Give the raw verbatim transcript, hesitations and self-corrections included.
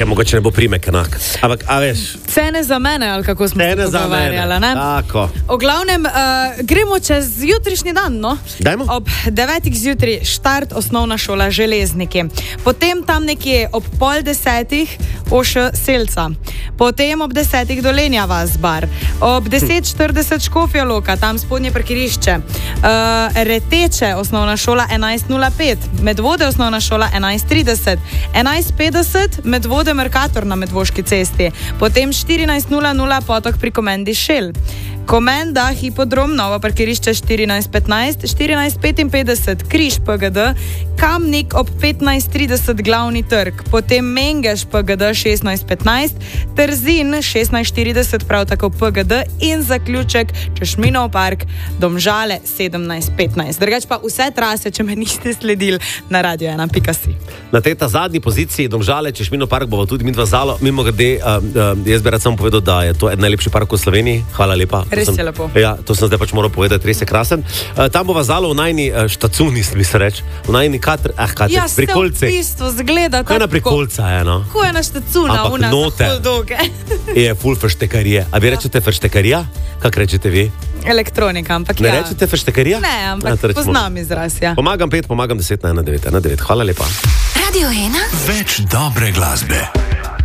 Ok, mogoče ne bo primek enak. Ampak, a veš... Cene za mene, ali kako smo Cene se za pogovarjala, mene. ne? Tako. O glavnem, uh, gremo čez jutrišnji dan, no? Dajmo. Ob devetih zjutraj štart osnovna šola Železniki. Potem tam nekje ob pol desetih Oš Selca. Potem ob desetih Dolenja vas bar. Ob deset štirideset Škofja Loka, tam spodnje parkirišče. Uh, Reteče osnovna šola enajst nula pet. Medvode osnovna šola enajst trideset. enajst petdeset Medvode Mercator na Medvoški cesti. Potem štirinajst nula nula Potok pri Komendi Šel. Komenda, hipodrom, novo parkirišče štirinajst petnajst, štirinajst petinpetdeset Križ P G D, Kamnik ob petnajst trideset Glavni trg, potem Mengeš P G D šestnajst petnajst, Trzin šestnajst štirideset prav tako P G D in zaključek Češminov park Domžale sedemnajst petnajst. Drugač pa vse trase, če me niste sledili na radio ena pika si. Na tej ta zadnji poziciji Domžale, Češminov park, bomo tudi mi dva zalo. Mimo grede, uh, uh, jaz bi rad samo povedal, da je to eden najlepši park v Sloveniji. Hvala lepa. Res sem, je lepo. Ja, to sem zdaj pač moral povedati, res je krasen. Uh, tam bova zalo v najni uh, štacuni, bi se reč, v najni katr, ah, katr, Ja, se v prikolci. bistvu zgleda Kaj na tako. prikolca je, no? Ko je na štacuna, Ampak una note. za dolge. Je ful frštekarije. A vi rečete frštekarija? Kak rečete vi? Elektronika, ampak Ne ja. rečete frštekarija? Ne, ampak Ja, to rečemo. poznam izraz, ja. Pomagam pet, pomagam deset na ena devet ena devet. Hvala lepa. Radio ena. Več dobre glasbe.